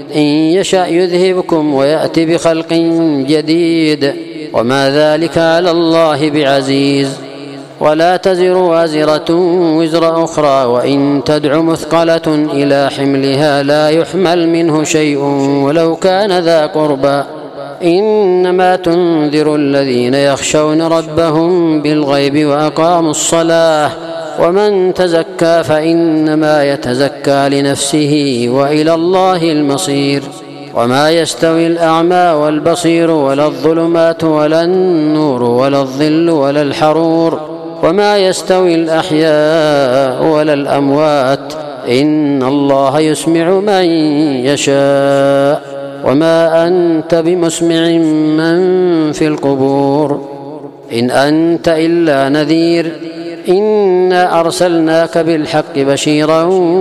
إن يشأ يذهبكم ويأتي بخلق جديد وما ذلك على الله بعزيز. ولا تزر وازرة وزر أخرى وإن تدع مثقلة إلى حملها لا يحمل منه شيء ولو كان ذا قربى. إنما تنذر الذين يخشون ربهم بالغيب وأقاموا الصلاة ومن تزكى فإنما يتزكى لنفسه وإلى الله المصير. وما يستوي الأعمى والبصير ولا الظلمات ولا النور ولا الظل ولا الحرور وما يستوي الأحياء ولا الأموات إن الله يسمع من يشاء وما أنت بمسمع من في القبور إن أنت إلا نذير إنا أرسلناك بالحق بشيرا